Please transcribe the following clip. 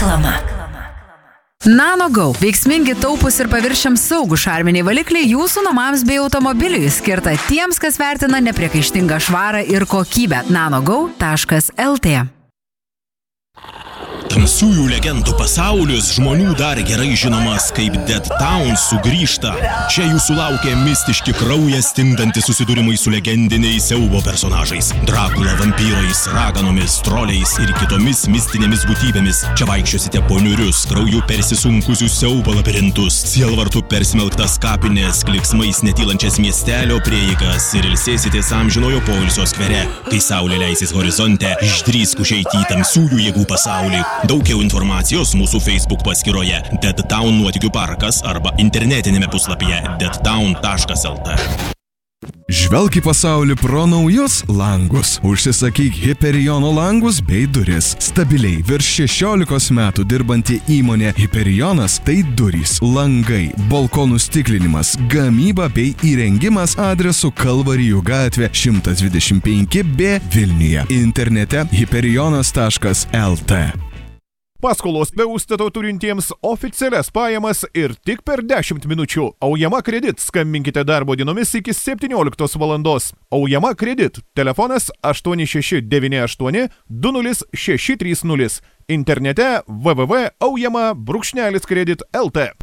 Reklama. NanoGo – veiksmingi, taupūs ir paviršiams saugų šarminiai valikliai jūsų namams bei automobiliui, skirta tiems, kas vertina nepriekaištingą švarą ir kokybę. nanogo.lt. Tamsiųjų legendų pasaulis žmonių dar gerai žinomas kaip Dead Town sugrįžta. Čia jūsų laukia mistiški kraują stingdantys susidūrimai su legendiniais siaubo personažais. Drakula, vampyrais, raganomis, troliais ir kitomis mistinėmis būtybėmis. Čia vaikščiosite po niurius, krauju persisunkusius siaubo labirintus, sielvartu persmelktas kapinės, kliksmais netylančias miestelio prieigas ir ilsėsitės amžinojo poilsio skvere. Kai saulė leisis horizonte, išdrįsk užeiti į tamsiųjų jėgų pasaulį. Daugiau informacijos mūsų Facebook paskyroje Dead Town nuotykių parkas arba internetinėme puslapyje deadtown.lt. Žvelk į pasaulį pro naujus langus. Užsisakyk Hyperiono langus bei duris. Stabiliai virš 16 metų dirbanti įmonė Hyperionas tai durys, langai, balkonų stiklinimas, gamyba bei įrengimas adresu Kalvarijų gatvė 125B Vilniuje. Internete hyperionas.lt. Paskolos be užstato turintiems oficialias pajamas ir tik per 10 minučių. Aujama Kredit. Skambinkite darbo dienomis iki 17 valandos. Aujama Kredit. Telefonas 8698 20630. Internete www.aujama-kredit.lt.